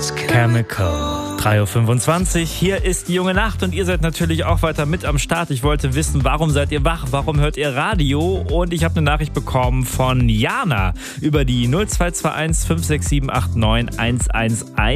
Chemical. 3.25 Uhr, hier ist die junge Nacht und ihr seid natürlich auch weiter mit am Start. Ich wollte wissen, warum seid ihr wach, warum hört ihr Radio? Und ich habe eine Nachricht bekommen von Jana über die 0221 56789 111.